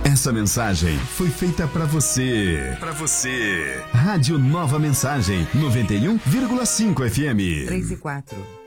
Essa mensagem foi feita pra você. Pra você. Rádio Nova Mensagem, 91,5 FM. 3 e 4.